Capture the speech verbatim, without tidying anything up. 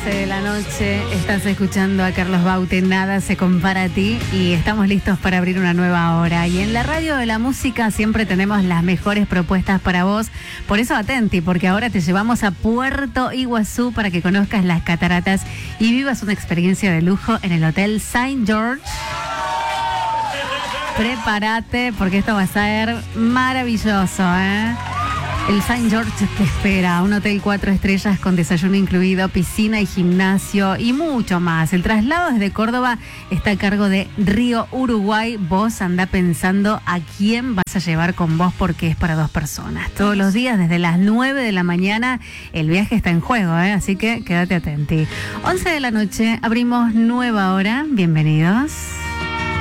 once de la noche, estás escuchando a Carlos Baute, Nada se compara a ti, y estamos listos para abrir una nueva hora. Y en la radio de la música siempre tenemos las mejores propuestas para vos, por eso atenti, porque ahora te llevamos a Puerto Iguazú para que conozcas las cataratas y vivas una experiencia de lujo en el Hotel Saint George. Prepárate porque esto va a ser maravilloso, ¿eh? El Saint George te espera, un hotel cuatro estrellas con desayuno incluido, piscina y gimnasio y mucho más. El traslado desde Córdoba está a cargo de Río Uruguay. Vos andá pensando a quién vas a llevar con vos porque es para dos personas. Todos los días desde las nueve de la mañana el viaje está en juego, ¿eh? Así que quédate atenti. once de la noche, abrimos nueva hora. Bienvenidos.